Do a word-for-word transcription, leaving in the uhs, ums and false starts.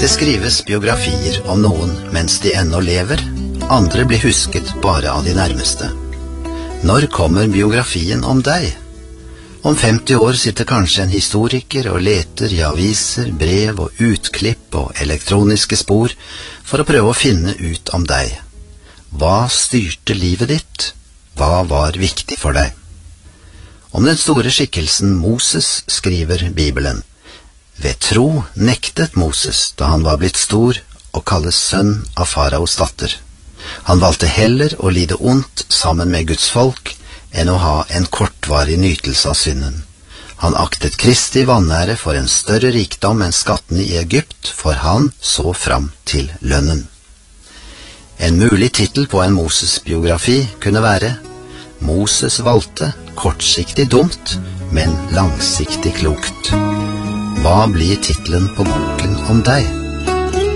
Det skrives biografier om noen mens de ennå lever, andre blir husket bare av de nærmeste. Når kommer biografien om deg? Om femti år sitter kanskje en historiker og leter i aviser, brev og utklipp og elektroniske spor for å prøve å finne ut om deg. Hva styrte livet ditt? Hva var viktig for deg? Om den store skikkelsen Moses skriver Bibelen. Ved tro nektet Moses da han var blitt stor og kalles sønn av faraos datter. Han valgte heller å lide ondt sammen med Guds folk enn å ha en kortvarig nytelse av synden. Han aktet Kristi vanære for en større rikdom enn skattene i Egypt, for han så fram til lønnen. En mulig titel på en Moses-biografi kunne være Moses valgte kortsiktig dumt, men langsiktig klokt. Hva blir titelen på boken om deg?